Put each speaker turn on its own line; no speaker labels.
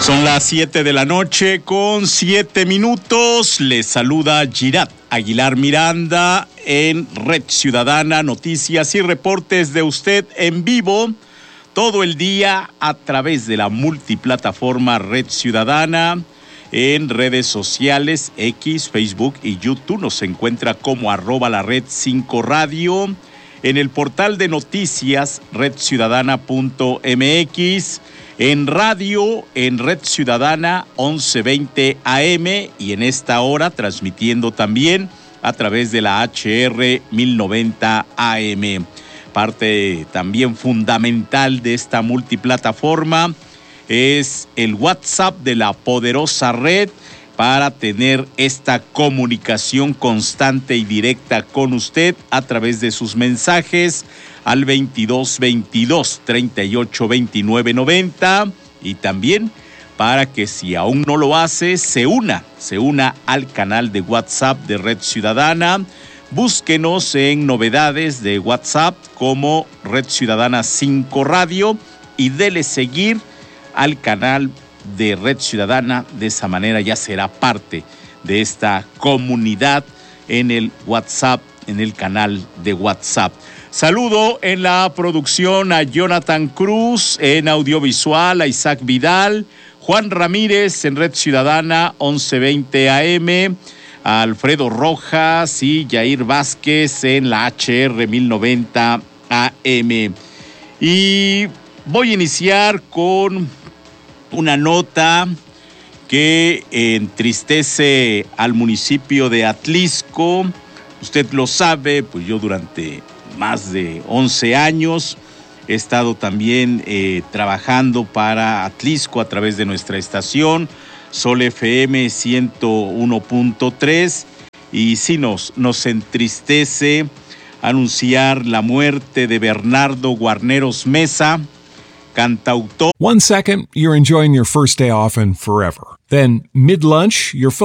Son las 7 de la noche con 7 minutos. Les saluda Girat Aguilar Miranda en Red Ciudadana, noticias y reportes de usted en vivo todo el día a través de la multiplataforma Red Ciudadana. En redes sociales, X, Facebook y YouTube nos encuentra como @lared5radio. En el portal de noticias redciudadana.mx. En radio, en Red Ciudadana 1120 AM y en esta hora transmitiendo también a través de la HR 1090 AM. Parte también fundamental de esta multiplataforma es el WhatsApp de la poderosa red para tener esta comunicación constante y directa con usted a través de sus mensajes al 2222 38 29 90 y también para que si aún no lo hace se una al canal de WhatsApp de Red Ciudadana. Búsquenos en novedades de WhatsApp como Red Ciudadana 5 Radio y dele seguir al canal de Red Ciudadana. De esa manera ya será parte de esta comunidad en el WhatsApp, en el canal de WhatsApp. Saludo en la producción a Jonathan Cruz, en audiovisual a Isaac Vidal, Juan Ramírez en Red Ciudadana 1120 AM, a Alfredo Rojas y Jair Vázquez en la HR 1090 AM. Y voy a iniciar con una nota que entristece al municipio de Atlixco. Usted lo sabe, pues yo durante más de 11 años he estado también trabajando para Atlixco a través de nuestra estación Sol FM 101.3 y sí nos entristece anunciar la muerte de Bernardo Guarneros Mesa, cantautor.
1 second, you're enjoying your first day off and forever. Then, mid-lunch, your phone